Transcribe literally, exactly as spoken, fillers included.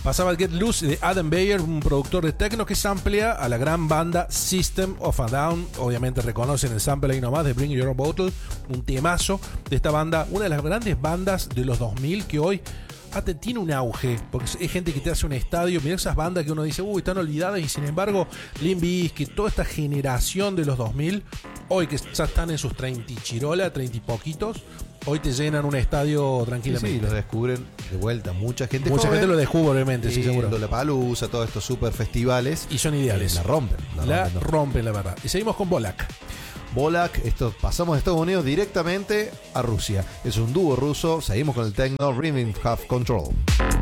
Pasaba el Get Loose de Adam Beyer, un productor de techno que samplea a la gran banda System of a Down. Obviamente reconocen el sample ahí nomás de Bring Your Own Bottle, un temazo de esta banda, una de las grandes bandas de los dos mil que hoy hasta tiene un auge, porque hay gente que te hace un estadio. Mira esas bandas que uno dice, uy, están olvidadas, y sin embargo, Limp Bizkit, toda esta generación de los dos mil, hoy que ya están en sus treinta y chirola, treinta y poquitos, hoy te llenan un estadio tranquilamente. Sí, sí, los descubren de vuelta. Mucha gente Mucha joven, gente lo descubre, obviamente, sí, seguro. Lollapalooza, todos estos super festivales. Y son ideales. Eh, la rompen. La, la rompen, ¿no? rompen, la verdad. Y seguimos con Bolak. Bolak, esto pasamos de Estados Unidos directamente a Rusia. Es un dúo ruso. Seguimos con el techno, Rhythm Have Control.